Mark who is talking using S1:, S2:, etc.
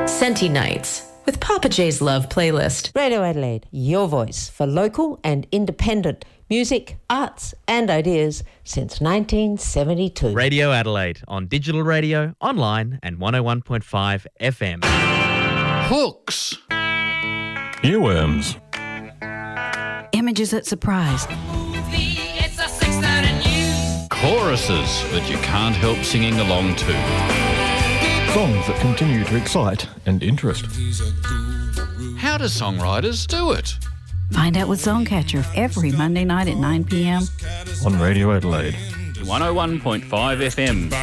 S1: Senti Nights with Papa J's Love playlist.
S2: Radio Adelaide, your voice for local and independent music, arts and ideas since 1972.
S3: Radio Adelaide on digital radio, online and 101.5 FM.
S4: Hooks.
S5: Earworms.
S6: Images that surprise.
S4: Choruses that you can't help singing along to.
S5: Songs that continue to excite and interest.
S4: How do songwriters do it?
S6: Find out with Songcatcher every Monday night at 9 p.m.
S5: On Radio Adelaide.
S4: 101.5 FM.